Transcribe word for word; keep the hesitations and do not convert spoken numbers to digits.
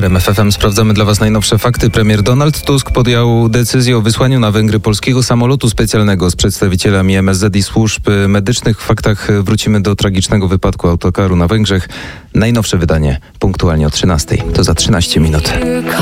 R M F F M sprawdzamy dla Was najnowsze fakty. Premier Donald Tusk podjął decyzję o wysłaniu na Węgry polskiego samolotu specjalnego z przedstawicielami M S Z i służb medycznych. W faktach wrócimy do tragicznego wypadku autokaru na Węgrzech. Najnowsze wydanie punktualnie o trzynastej. To za trzynaście minut.